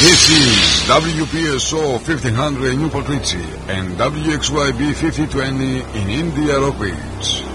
This is WPSO 1500 in Newport Richie and WXYB 5020 in India Rock Beach.